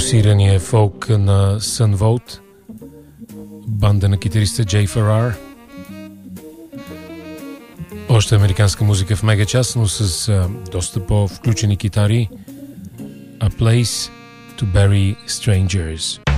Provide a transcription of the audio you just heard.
форсирания фолк на Sun Volt, банда на китариста Джей Феррар. Още американска музика в мегачас, но с доста по-включени китари. A Place to Bury Strangers.